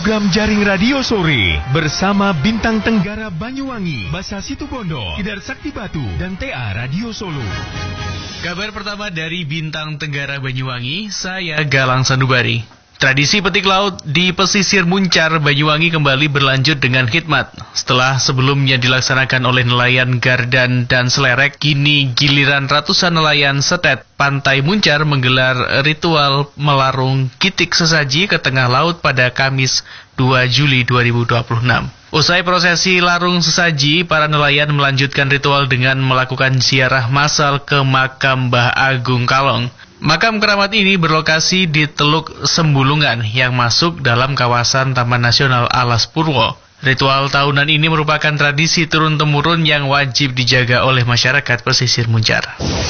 program Jaring Radio Sore bersama Bintang Tenggara Banyuwangi, Basa Situbondo, Tidar Sakti Batu, dan TA Radio Solo. Kabar pertama dari Bintang Tenggara Banyuwangi, saya Galang Sanubari. Tradisi petik laut di pesisir Muncar, Banyuwangi kembali berlanjut dengan khidmat. Setelah sebelumnya dilaksanakan oleh nelayan Gardan dan Selerek, kini giliran ratusan nelayan setet Pantai Muncar menggelar ritual melarung kitik sesaji ke tengah laut pada Kamis 2 Juli 2026. Usai prosesi larung sesaji, para nelayan melanjutkan ritual dengan melakukan ziarah massal ke makam Mbah Agung Kalong. Makam keramat ini berlokasi di Teluk Sembulungan yang masuk dalam kawasan Taman Nasional Alas Purwo. Ritual tahunan ini merupakan tradisi turun-temurun yang wajib dijaga oleh masyarakat pesisir Muncar.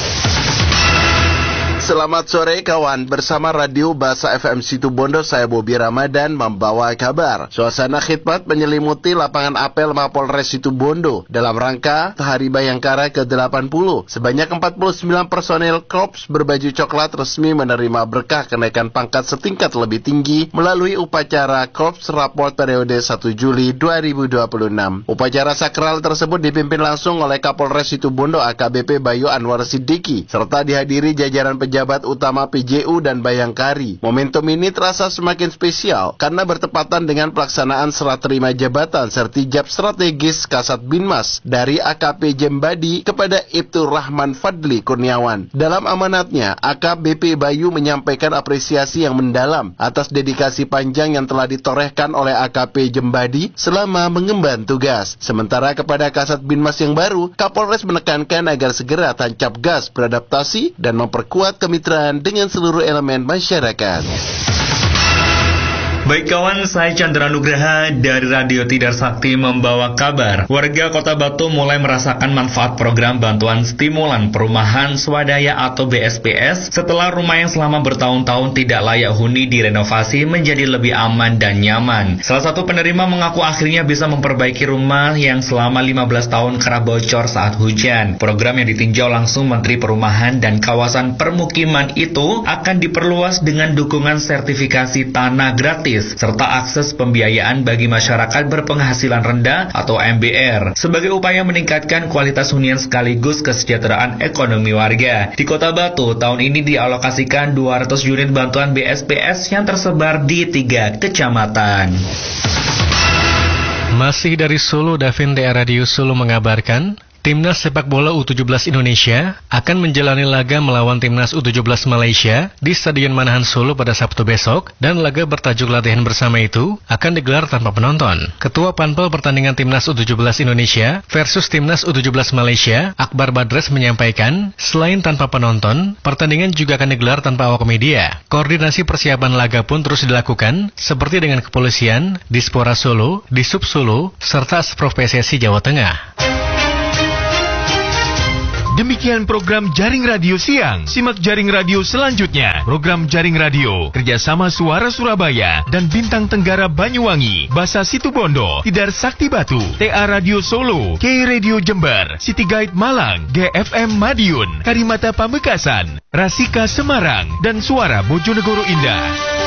Selamat sore kawan, bersama Radio Basa FM Situbondo, saya Bobi Ramadan membawa kabar. Suasana khidmat menyelimuti lapangan apel Mapolres Situbondo dalam rangka Hari Bayangkara ke-80. Sebanyak 49 personel Korps berbaju coklat resmi menerima berkah kenaikan pangkat setingkat lebih tinggi melalui upacara Korps Raport periode 1 Juli 2026. Upacara sakral tersebut dipimpin langsung oleh Kapolres Situbondo AKBP Bayu Anwar Siddiqui, serta dihadiri jajaran pejabat utama PJU dan Bayangkari. Momentum ini terasa semakin spesial karena bertepatan dengan pelaksanaan serah terima jabatan sertijab strategis Kasat Binmas dari AKP Jembadi kepada Ibtu Rahman Fadli Kurniawan. Dalam amanatnya, AKBP Bayu menyampaikan apresiasi yang mendalam atas dedikasi panjang yang telah ditorehkan oleh AKP Jembadi selama mengemban tugas. Sementara kepada Kasat Binmas yang baru, Kapolres menekankan agar segera tancap gas beradaptasi dan memperkuat kemitraan dengan seluruh elemen masyarakat. Baik kawan, saya Chandra Nugraha dari Radio Tidar Sakti membawa kabar. Warga Kota Batu mulai merasakan manfaat program bantuan stimulan perumahan swadaya atau BSPS setelah rumah yang selama bertahun-tahun tidak layak huni direnovasi menjadi lebih aman dan nyaman. Salah satu penerima mengaku akhirnya bisa memperbaiki rumah yang selama 15 tahun kerap bocor saat hujan. Program yang ditinjau langsung Menteri Perumahan dan Kawasan Permukiman itu akan diperluas dengan dukungan sertifikasi tanah gratis serta akses pembiayaan bagi masyarakat berpenghasilan rendah atau MBR sebagai upaya meningkatkan kualitas hunian sekaligus kesejahteraan ekonomi warga. Di Kota Batu, tahun ini dialokasikan 200 unit bantuan BSPS yang tersebar di 3 kecamatan. Masih dari Solo, Davin TA Radio Solo mengabarkan, Timnas sepak bola U17 Indonesia akan menjalani laga melawan Timnas U17 Malaysia di Stadion Manahan Solo pada Sabtu besok, dan laga bertajuk latihan bersama itu akan digelar tanpa penonton. Ketua Panpel pertandingan Timnas U17 Indonesia versus Timnas U17 Malaysia, Akbar Badres menyampaikan, selain tanpa penonton, pertandingan juga akan digelar tanpa awak media. Koordinasi persiapan laga pun terus dilakukan, seperti dengan kepolisian, Dispora Solo, Disub Solo, serta Asprof PSSI Jawa Tengah. Demikian program Jaring Radio Siang. Simak Jaring Radio selanjutnya. Program Jaring Radio kerjasama Suara Surabaya dan Bintang Tenggara Banyuwangi, Basa Situbondo, Tidar Sakti Batu, TA Radio Solo, K Radio Jember, City Guide Malang, GFM Madiun, Karimata Pamekasan, Rasika Semarang, dan Suara Bojonegoro Indah.